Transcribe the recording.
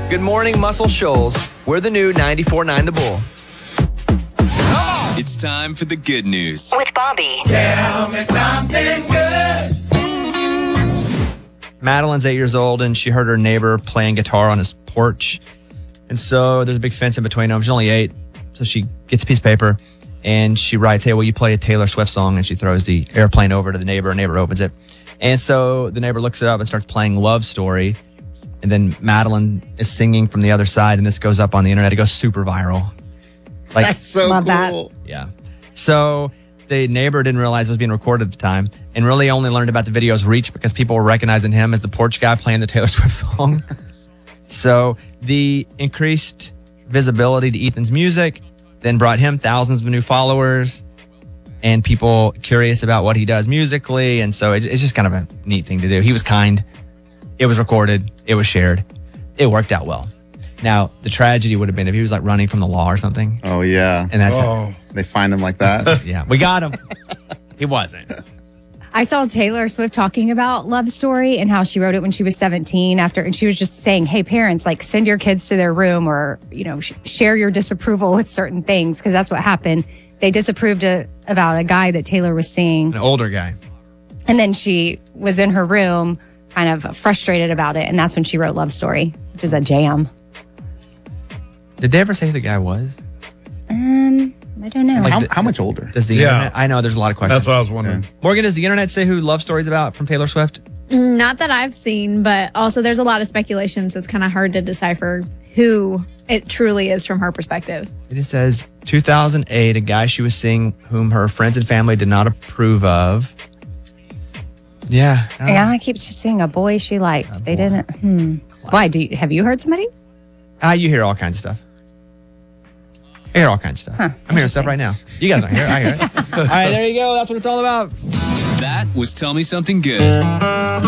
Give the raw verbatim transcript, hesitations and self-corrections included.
Good morning, Muscle Shoals. We're the new ninety-four point nine The Bull. It's time for the good news. With Bobby. Tell me something good. Madeline's eight years old, and she heard her neighbor playing guitar on his porch. And so there's a big fence in between them. She's only eight. So she gets a piece of paper, and she writes, hey, will you play a Taylor Swift song? And she throws the airplane over to the neighbor. Neighbor opens it. And so the neighbor looks it up and starts playing Love Story. And then Madeline is singing from the other side, and this goes up on the internet. It goes super viral. Like, That's so Love cool. that. Yeah. So the neighbor didn't realize it was being recorded at the time and really only learned about the video's reach because people were recognizing him as the porch guy playing the Taylor Swift song. So the increased visibility to Ethan's music then brought him thousands of new followers and people curious about what he does musically. And so it, it's just kind of a neat thing to do. He was kind. It was recorded. It was shared. It worked out well. Now, the tragedy would have been if he was like running from the law or something. Oh, yeah. And that's Oh. They find him like that. Yeah, we got him. He wasn't. I saw Taylor Swift talking about Love Story and how she wrote it when she was seventeen after, and she was just saying, hey, parents, like send your kids to their room or, you know, sh- share your disapproval with certain things because that's what happened. They disapproved a, about a guy that Taylor was seeing. An older guy. And then she was in her room kind of frustrated about it. And that's when she wrote Love Story, which is a jam. Did they ever say who the guy was? Um, I don't know. how, the- how much older? Does the Yeah. internet? I know there's a lot of questions. That's what I was wondering. Morgan, does the internet say who Love Story's about from Taylor Swift? Not that I've seen, but also there's a lot of speculations. It's kind of hard to decipher who it truly is from her perspective. It just says two thousand eight, a guy she was seeing whom her friends and family did not approve of. Yeah. I don't Yeah, know. I keep seeing a boy she liked. They didn't. Hmm. Why? Do you, have you heard somebody? Ah, you hear all kinds of stuff. I hear all kinds of stuff. Huh, I'm hearing stuff right now. You guys don't hear it. I hear it. All right, there you go. That's what it's all about. That was Tell Me Something Good.